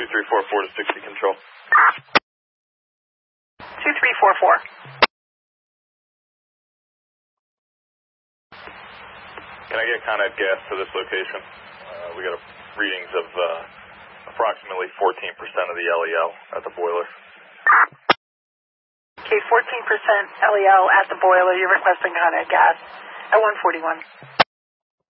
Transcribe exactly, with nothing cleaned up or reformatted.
two three four four to sixty control. two three four four. Can I get Con Ed gas to this location? Uh, we got a, readings of uh, approximately fourteen percent of the L E L at the boiler. Okay, fourteen percent L E L at the boiler. You're requesting Con Ed gas at one forty-one.